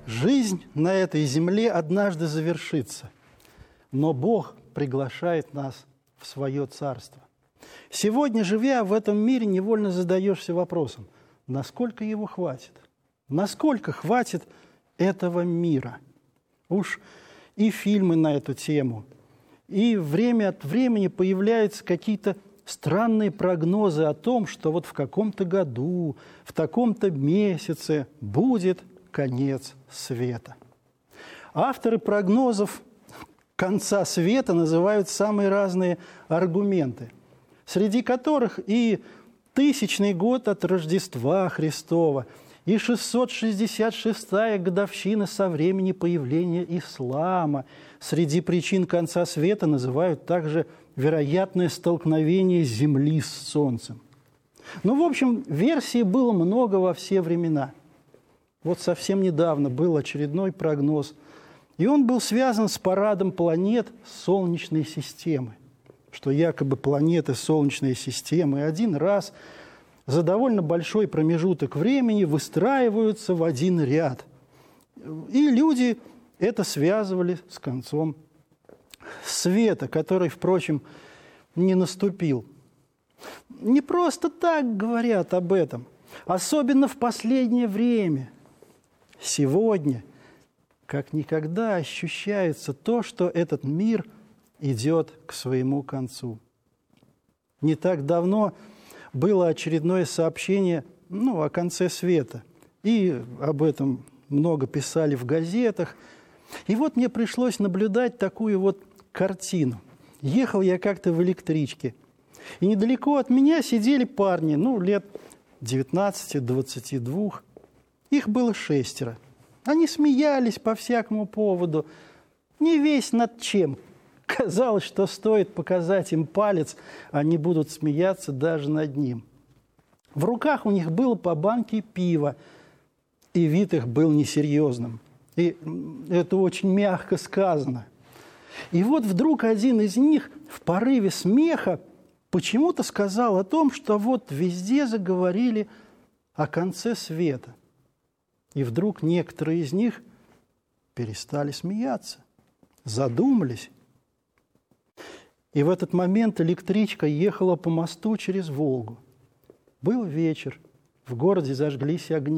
Жизнь на этой земле однажды завершится, но Бог приглашает нас в свое царство. Сегодня, живя в этом мире, невольно задаешься вопросом, насколько его хватит? Насколько хватит этого мира? Уж и фильмы на эту тему, и время от времени появляются какие-то странные прогнозы о том, что вот в каком-то году, в таком-то месяце будет конец света. Авторы прогнозов конца света называют самые разные аргументы, среди которых и 1000-й год от Рождества Христова, и 666-я годовщина со времени появления ислама. Среди причин конца света называют также вероятное столкновение Земли с Солнцем. Ну, в общем, версий было много во все времена. Вот совсем недавно был очередной прогноз, и он был связан с парадом планет Солнечной системы, что якобы планеты Солнечной системы один раз за довольно большой промежуток времени выстраиваются в один ряд. И люди это связывали с концом света, который, впрочем, не наступил. Не просто так говорят об этом, особенно в последнее время. Сегодня, как никогда, ощущается то, что этот мир идет к своему концу. Не так давно было очередное сообщение о конце света. И об этом много писали в газетах. И вот мне пришлось наблюдать такую вот картину. Ехал я как-то в электричке. И недалеко от меня сидели парни, лет 19-22. Их было 6. Они смеялись по всякому поводу, не весь над чем. Казалось, что стоит показать им палец, они будут смеяться даже над ним. В руках у них было по банке пива, и вид их был несерьезным. И это очень мягко сказано. И вот вдруг один из них в порыве смеха почему-то сказал о том, что вот везде заговорили о конце света. И вдруг некоторые из них перестали смеяться, задумались. И в этот момент электричка ехала по мосту через Волгу. Был вечер, в городе зажглись огни.